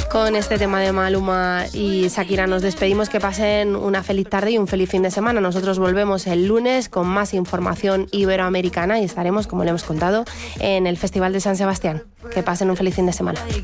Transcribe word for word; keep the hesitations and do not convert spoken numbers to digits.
Con este tema de Maluma y Shakira nos despedimos. Que pasen una feliz tarde y un feliz fin de semana. Nosotros volvemos el lunes con más información iberoamericana y estaremos, como le hemos contado, en el Festival de San Sebastián. Que pasen un feliz fin de semana.